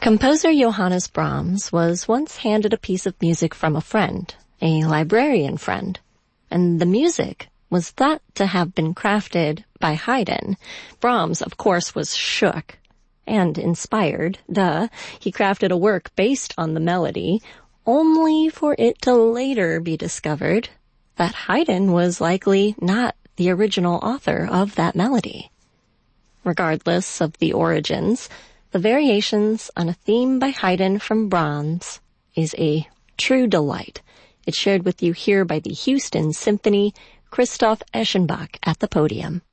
Composer Johannes Brahms was once handed a piece of music from a friend, a librarian friend, and the music was thought to have been crafted by Haydn. Brahms, of course, was shook and inspired. He crafted a work based on the melody, only for it to later be discovered that Haydn was likely not the original author of that melody. Regardless of the origins, the variations on a theme by Haydn from Brahms is a true delight. It's shared with you here by the Houston Symphony, Christoph Eschenbach at the podium.